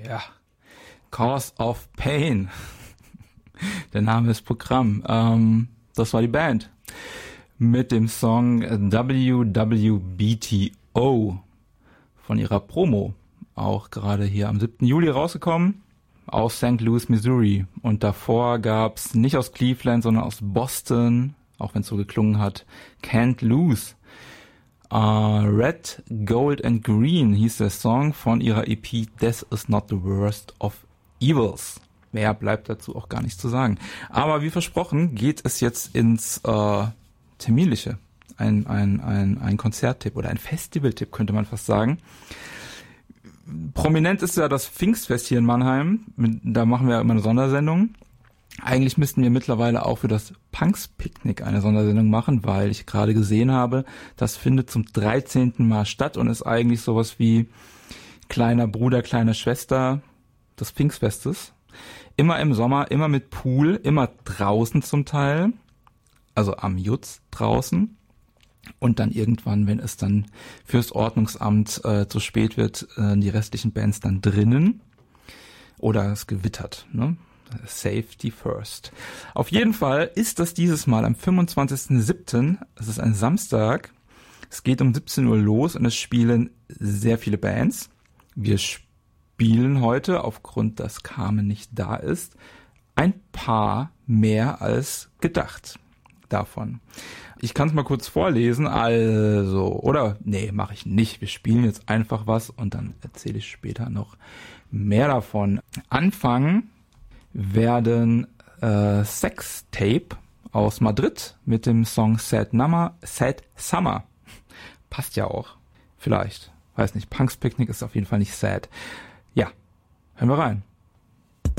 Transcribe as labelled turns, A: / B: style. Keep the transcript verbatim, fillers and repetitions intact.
A: Ja, Cause of Pain. Der Name ist Programm. Ähm, das war die Band mit dem Song W W B T O von ihrer Promo. Auch gerade hier am siebten Juli rausgekommen. Aus Sankt Louis, Missouri. Und davor gab's nicht aus Cleveland, sondern aus Boston, auch wenn es so geklungen hat, Can't Lose. Uh, Red, Gold and Green hieß der Song von ihrer E P This Is Not the Worst of Evils. Mehr bleibt dazu auch gar nicht zu sagen. Aber wie versprochen geht es jetzt ins äh, Terminliche. Ein, ein, ein, ein Konzerttipp oder ein Festivaltipp könnte man fast sagen. Prominent ist ja das Pfingstfest hier in Mannheim. Da machen wir ja immer eine Sondersendung. Eigentlich müssten wir mittlerweile auch für das Punks-Picknick eine Sondersendung machen, weil ich gerade gesehen habe, das findet zum dreizehnten Mal statt und ist eigentlich sowas wie kleiner Bruder, kleine Schwester des Pfingstfestes. Immer im Sommer, immer mit Pool, immer draußen zum Teil, also am Jutz draußen. Und dann irgendwann, wenn es dann fürs Ordnungsamt äh, zu spät wird, äh, die restlichen Bands dann drinnen oder es gewittert, ne? Safety first. Auf jeden Fall ist das dieses Mal am fünfundzwanzigsten siebten Es ist ein Samstag. Es geht um siebzehn Uhr los und es spielen sehr viele Bands. Wir spielen heute, aufgrund, dass Carmen nicht da ist, ein paar mehr als gedacht davon. Ich kann es mal kurz vorlesen, also, oder, nee, mache ich nicht. Wir spielen jetzt einfach was und dann erzähle ich später noch mehr davon. Anfangen werden äh, Sextape aus Madrid mit dem Song Sad, Number, Sad Summer. Passt ja auch. Vielleicht. Weiß nicht. Punks Picknick ist auf jeden Fall nicht sad. Ja, hören wir rein.